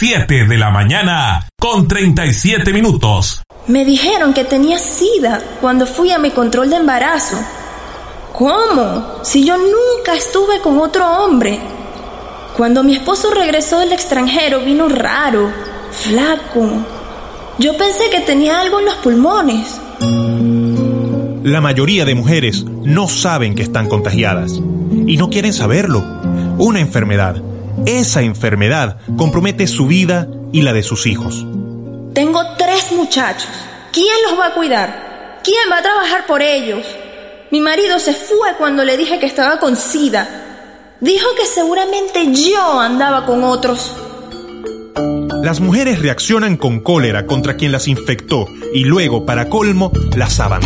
7:37. Me dijeron que tenía SIDA cuando fui a mi control de embarazo. ¿Cómo? Si yo nunca estuve con otro hombre. Cuando mi esposo regresó del extranjero vino raro, flaco. Yo pensé que tenía algo en los pulmones. La mayoría de mujeres no saben que están contagiadas y no quieren saberlo. Una enfermedad. Esa enfermedad compromete su vida y la de sus hijos. Tengo 3 muchachos. ¿Quién los va a cuidar? ¿Quién va a trabajar por ellos? Mi marido se fue cuando le dije que estaba con SIDA. Dijo que seguramente yo andaba con otros. Las mujeres reaccionan con cólera contra quien las infectó y luego, para colmo, las abandonan.